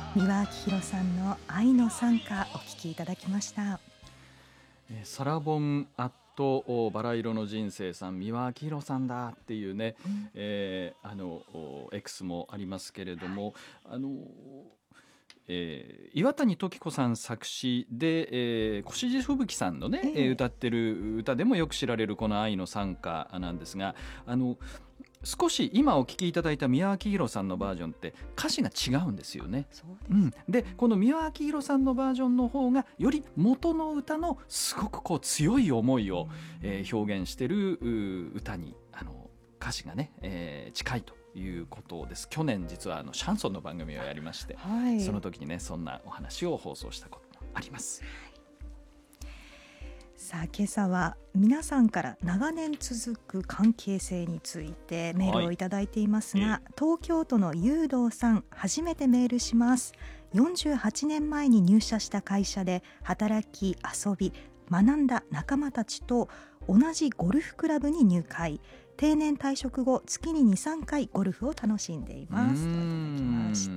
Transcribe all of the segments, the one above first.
三輪明宏さんの愛の賛歌お聴きいただきました。 サラボンアットバラ色の人生さん、三輪明宏さんだっていうね、X もありますけれども、岩谷時子さん作詞で、越路吹雪さんのね、歌ってる歌でもよく知られるこの愛の賛歌なんですが、少し今お聴きいただいた三輪明宏さんのバージョンって歌詞が違うんですよね。でこの三輪明宏さんのバージョンの方がより元の歌のすごくこう強い思いを、表現してる歌に歌詞がね、近いということです。去年実はシャンソンの番組をやりまして、その時にねそんなお話を放送したこともあります。 さあ今朝は皆さんから長年続く関係性についてメールをいただいていますが、東京都の雄道さん、初めてメールします。48年前に入社した会社で働き遊び学んだ仲間たちと同じゴルフクラブに入会、定年退職後月に 2,3 回ゴルフを楽しんでいますといただきました、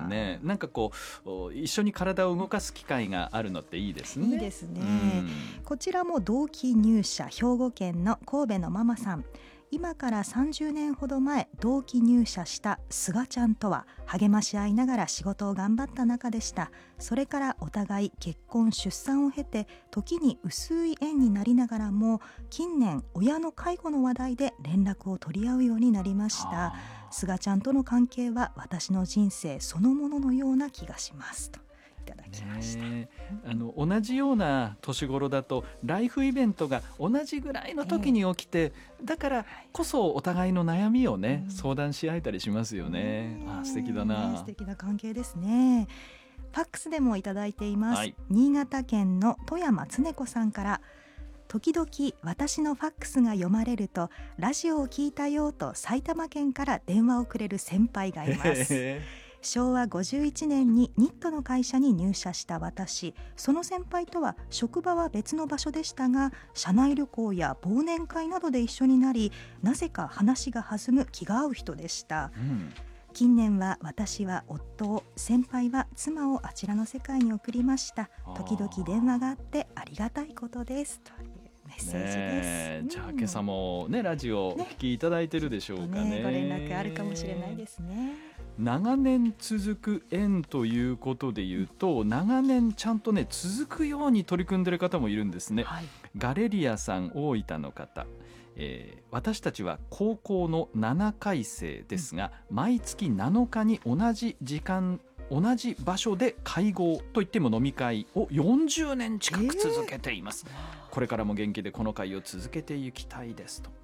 ね、なんかこう一緒に体を動かす機会があるのっていいですね。 いいですね。こちらも同期入社、兵庫県の神戸のママさん。今から30年ほど前同期入社した菅ちゃんとは励まし合いながら仕事を頑張った仲でした。それからお互い結婚出産を経て時に薄い縁になりながらも近年親の介護の話題で連絡を取り合うようになりました。菅ちゃんとの関係は私の人生そのもののような気がしますといただきました。 同じような年頃だとライフイベントが同じぐらいの時に起きて、だからこそお互いの悩みをね、相談し合えたりしますよね。素敵だな、 素敵な関係ですね。ファックスでもいただいています、新潟県の富山恒子さんから、時々私のファックスが読まれるとラジオを聞いたよと埼玉県から電話をくれる先輩がいます昭和51年にニットの会社に入社した私、その先輩とは職場は別の場所でしたが、社内旅行や忘年会などで一緒になり、なぜか話が弾む気が合う人でした、近年は私は夫を、先輩は妻をあちらの世界に送りました。時々電話があってありがたいことですというメッセージです、 じゃあ今朝もねラジオお聞きいただいてるでしょうかね。 ご連絡あるかもしれないですね。 長年続く縁ということでいうと、長年ちゃんとね続くように取り組んでる方もいるんですね、ガレリアさん、大分の方、私たちは高校の7回生ですが、毎月7日に同じ時間同じ場所で会合といっても飲み会を40年近く続けています、これからも元気でこの会を続けていきたいですと。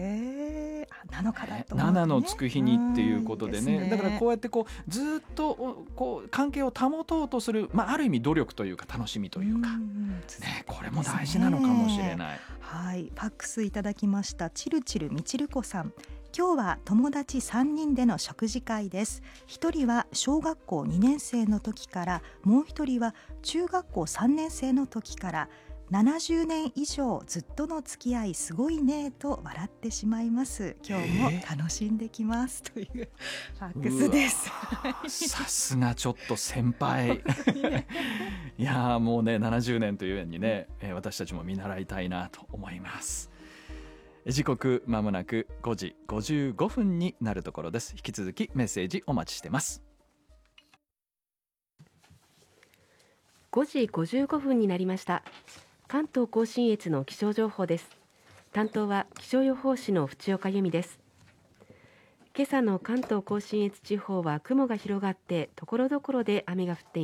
7日だと、 7のつく日にっていうことでね、だからこうやってこうずっとこう関係を保とうとする、ある意味努力というか楽しみというか、これも大事なのかもしれない。 ファックスいただきました。チルチルみちるこさん、今日は友達3人での食事会です。1人は小学校2年生の時から、もう1人は中学校3年生の時から、70年以上ずっとの付き合い、すごいねと笑ってしまいます。今日も楽しんできますというファックスです。 さすがちょっと先輩いやもうね70年という縁にね、私たちも見習いたいなと思います。時刻まもなく5時55分になるところです。引き続きメッセージお待ちしてます。 5時55分になりました。関東甲信越の気象情報です。担当は気象予報士の淵岡由美です。今朝の関東甲信越地方は雲が広がって、ところどころで雨が降っています。